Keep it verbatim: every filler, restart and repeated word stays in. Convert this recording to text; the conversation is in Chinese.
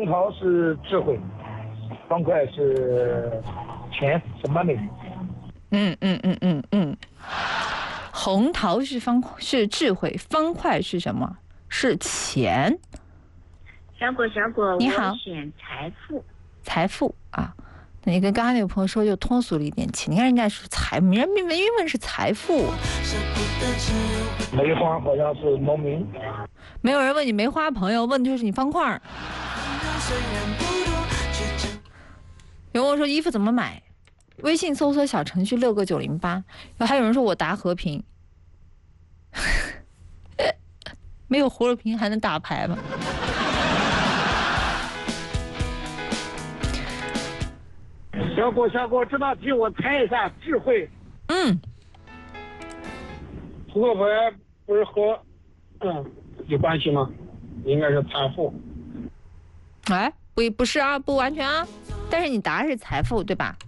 红桃是智慧，方块是钱，是 money。 嗯嗯嗯嗯嗯，红桃是方是智慧，方块是什么？是钱。 小果小果， 你好， 我选财富。 财富啊，那你跟刚刚那个朋友说就通俗了一点钱。你看人家是财，人家文言文是财富。 梅花好像是农民。 没有人问你梅花朋友，问的就是你方块。有人问我说衣服怎么买？微信搜索小程序六个九零八。还有人说我打和平，没有和平还能打牌吗？ 小果小果，这道题我猜一下，智慧。 嗯， 扑克牌不是和嗯有关系吗？应该是财富。 哎，不不是啊，不完全啊，但是你答是财富对吧？